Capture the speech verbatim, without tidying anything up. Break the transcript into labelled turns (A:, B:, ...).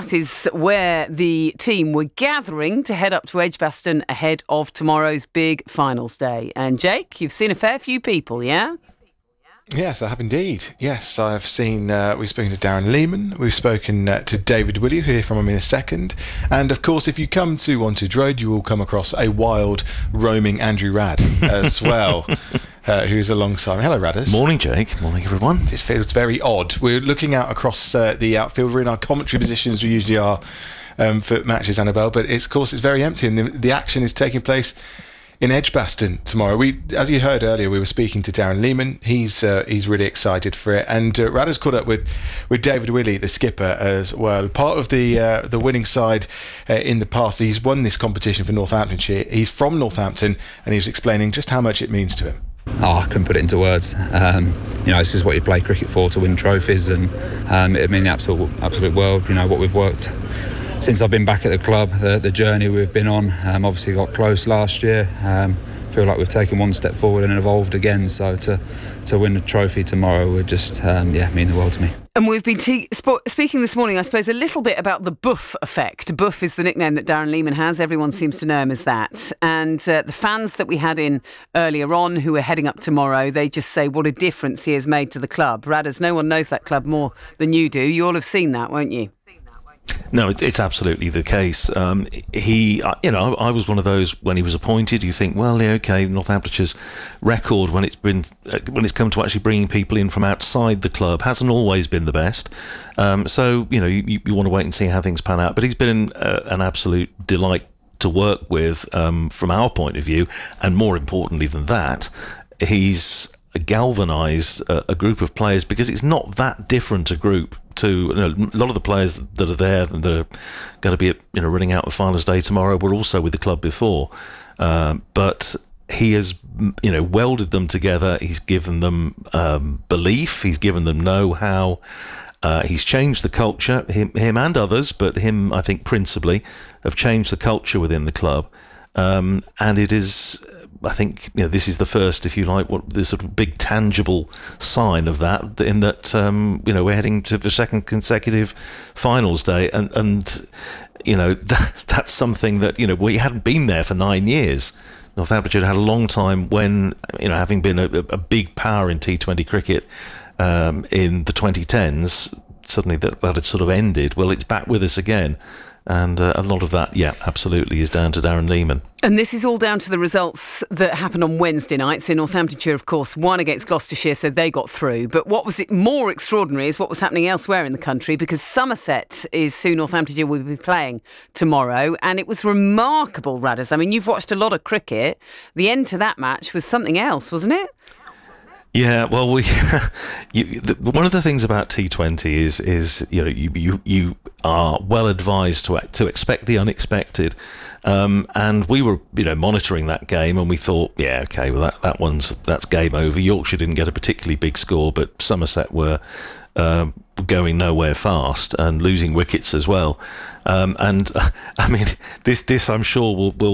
A: that is where the team were gathering to head up to Edgbaston ahead of tomorrow's big finals day. And Jake, you've seen a fair few people, yeah?
B: Yes, I have indeed. Yes, I've seen, uh, we've spoken to Darren Lehmann, we've spoken uh, to David Willey, who'll hear from him in a second. And of course, if you come to Wantage Road, you will come across a wild, roaming Andrew Rad as well, uh, who's alongside me. Hello, Radders.
C: Morning, Jake. Morning, everyone.
B: This feels very odd. We're looking out across uh, the outfield. We're in our commentary positions we usually are um, for matches, Annabelle, but it's, of course it's very empty, and the, the action is taking place in Edgbaston tomorrow. We, as you heard earlier, we were speaking to Darren Lehmann. He's uh, he's really excited for it, and uh, Rad has caught up with, with David Willey, the skipper, as well. Part of the uh, the winning side uh, in the past. He's won this competition for Northamptonshire. He's from Northampton, and he was explaining just how much it means to him.
D: Oh, I couldn't put it into words. Um, you know, this is what you play cricket for, to win trophies, and um, it means the absolute absolute world. You know what we've worked since I've been back at the club, the, the journey we've been on. Um, obviously got close last year. Um, feel like we've taken one step forward and evolved again. So to to win the trophy tomorrow would just um, yeah mean the world to me.
A: And we've been te- sp- speaking this morning, I suppose, a little bit about the Buff effect. Buff is the nickname that Darren Lehmann has. Everyone seems to know him as that. And uh, the fans that we had in earlier on who are heading up tomorrow, they just say what a difference he has made to the club. Radders, no one knows that club more than you do. You all have seen that, won't you?
C: No, it's, it's absolutely the case. Um, he, you know, I was one of those when he was appointed. You think, well, yeah, okay, Northamptonshire's record when it's been uh, when it's come to actually bringing people in from outside the club hasn't always been the best. Um, so you know, you, you want to wait and see how things pan out. But he's been uh, an absolute delight to work with um, from our point of view, and more importantly than that, he's galvanised a, a group of players, because it's not that different a group to, you know, a lot of the players that are there that are going to be, you know, running out of finals day tomorrow were also with the club before, um, but he has, you know, welded them together. He's given them um, belief. He's given them know-how. Uh, he's changed the culture. Him, him and others, but him, I think, principally, have changed the culture within the club, um, and it is. I think, you know, this is the first, if you like, what the sort of big tangible sign of that, in that um, you know, we're heading to the second consecutive finals day, and and you know, that, that's something that, you know, we hadn't been there for nine years. Northamptonshire had a long time when, you know, having been a, a big power in T twenty cricket um, in the twenty tens, suddenly that that had sort of ended. Well, it's back with us again. And uh, a lot of that, yeah, absolutely, is down to Darren Lehmann.
A: And this is all down to the results that happened on Wednesday night. So Northamptonshire, of course, won against Gloucestershire, so they got through. But what was it more extraordinary is what was happening elsewhere in the country, because Somerset is who Northamptonshire will be playing tomorrow. And it was remarkable, Radders. I mean, you've watched a lot of cricket. The end to that match was something else, wasn't it?
C: Yeah, well, we you, the, one of the things about T twenty is is you know you you, you are well advised to to expect the unexpected, um, and we were you know monitoring that game, and we thought, yeah, okay, well that, that one's that's game over. Yorkshire didn't get a particularly big score, but Somerset were um, going nowhere fast and losing wickets as well, um, and uh, I mean this this I'm sure will will.